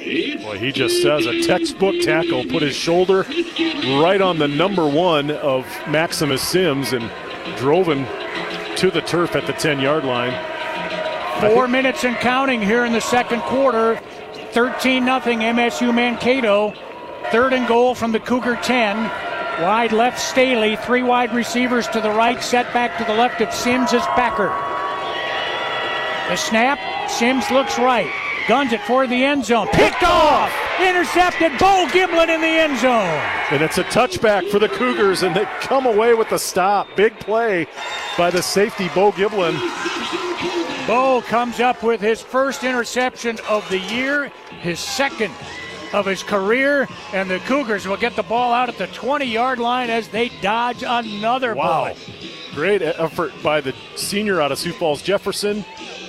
Boy, he just says a textbook tackle, put his shoulder right on the number one of Maximus Sims and drove him to the turf at the 10-yard line. 4 minutes and counting here in the second quarter. 13-0 MSU Mankato. 3rd and goal from the Cougar 10. Wide left Staley, 3 wide receivers to the right, set back to the left of Sims is Becker. The snap, Sims looks right, guns it for the end zone, picked off, intercepted, Bo Giblin in the end zone. And it's a touchback for the Cougars, and they come away with the stop. Big play by the safety, Bo Giblin. Bo comes up with his first interception of the year, his second of his career, and the Cougars will get the ball out at the 20-yard line as they dodge another bullet. Great effort by the senior out of Sioux Falls, Jefferson.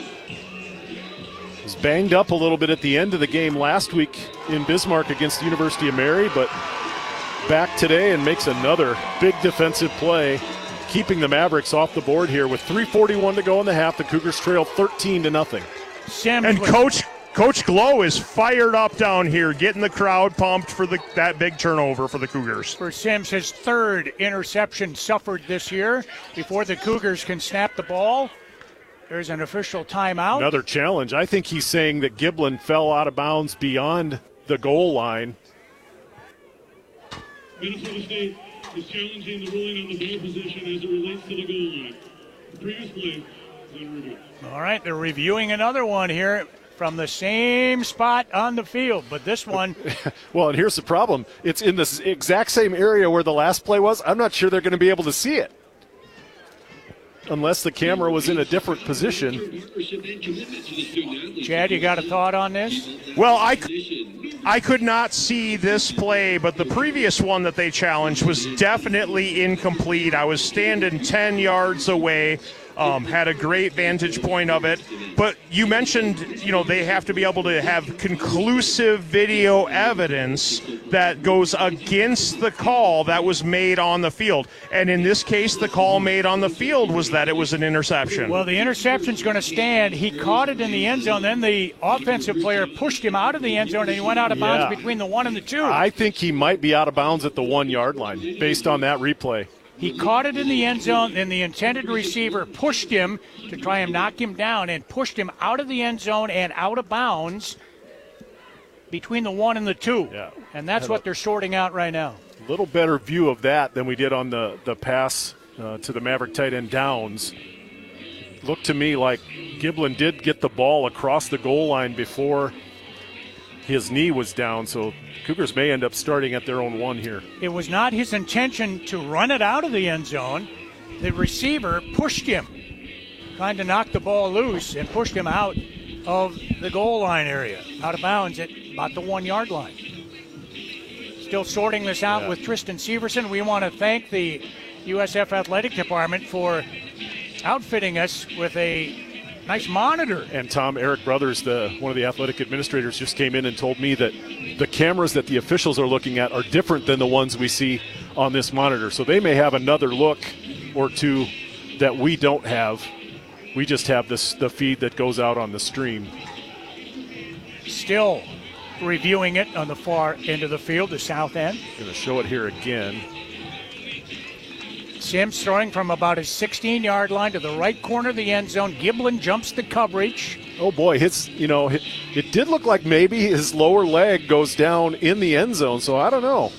Was banged up a little bit at the end of the game last week in Bismarck against the University of Mary, but back today and makes another big defensive play, keeping the Mavericks off the board here with 3:41 to go in the half. The Cougars trail 13-0. Sims and Coach Glow is fired up down here, getting the crowd pumped for that big turnover for the Cougars. For Sims, his 3rd interception suffered this year. Before the Cougars can snap the ball, there's an official timeout. Another challenge. I think he's saying that Giblin fell out of bounds beyond the goal line. Minnesota State is challenging the ruling on the ball position as it relates to the goal line. The previous play is under review. All right, they're reviewing another one here from the same spot on the field, but this one... Well, and here's the problem. It's in the exact same area where the last play was. I'm not sure they're going to be able to see it unless the camera was in a different position. Chad, you got a thought on this? Well, I could not see this play, but the previous one that they challenged was definitely incomplete. I was standing 10 yards away. Had a great vantage point of it. But you mentioned, they have to be able to have conclusive video evidence that goes against the call that was made on the field. And in this case, the call made on the field was that it was an interception. Well, the interception's going to stand. He caught it in the end zone. Then the offensive player pushed him out of the end zone, and he went out of bounds between the 1 and the 2. I think he might be out of bounds at the 1-yard line based on that replay. He caught it in the end zone, and the intended receiver pushed him to try and knock him down and pushed him out of the end zone and out of bounds between the 1 and the 2. Yeah. And that's what they're sorting out right now. A little better view of that than we did on the pass to the Maverick tight end Downs. Looked to me like Giblin did get the ball across the goal line before his knee was down, so Cougars may end up starting at their own 1 here. It was not his intention to run it out of the end zone. The receiver pushed him, trying to knock the ball loose, and pushed him out of the goal line area, out of bounds at about the 1-yard line. Still sorting this out with Tristan Severson. We want to thank the USF Athletic Department for outfitting us with a nice monitor. And Tom Eric Brothers, one of the athletic administrators, just came in and told me that the cameras that the officials are looking at are different than the ones we see on this monitor. So they may have another look or two that we don't have. We just have the feed that goes out on the stream. Still reviewing it on the far end of the field, the south end. Going to show it here again. Sims throwing from about his 16-yard line to the right corner of the end zone. Giblin jumps the coverage. Oh boy, it did look like maybe his lower leg goes down in the end zone, so I don't know.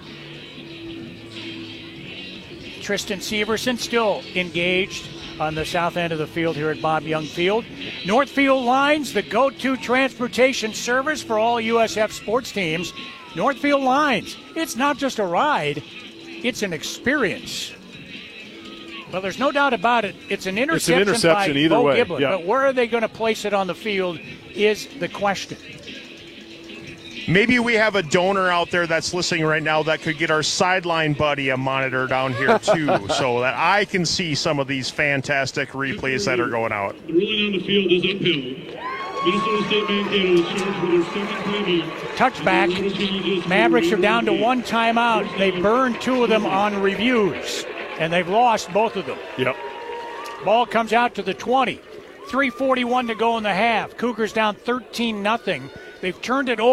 Tristan Severson still engaged on the south end of the field here at Bob Young Field. Northfield Lines, the go-to transportation service for all USF sports teams. Northfield Lines, it's not just a ride, it's an experience. Well, there's no doubt about it. It's an interception by either Bo way. Giblin. Yeah. But where are they going to place it on the field is the question. Maybe we have a donor out there that's listening right now that could get our sideline buddy a monitor down here, too, so that I can see some of these fantastic replays that are going out. The ruling on the field is uphill. Minnesota State Mankato is charged with their second timeout. Touchback. Mavericks are down to 1 timeout. They burned 2 of them on reviews, and they've lost both of them. Yep. Ball comes out to the 20. 3:41 to go in the half. Cougars down 13-0. They've turned it over.